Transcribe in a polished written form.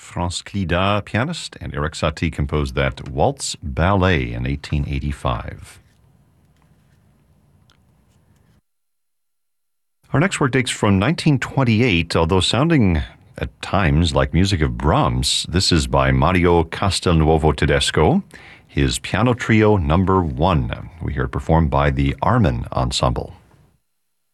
Franz Clida, pianist, and Erik Satie composed that Waltz Ballet in 1885. Our next work dates from 1928, although sounding at times like music of Brahms. This is by Mario Castelnuovo Tedesco, his Piano Trio No. 1. We hear it performed by the Arman Ensemble.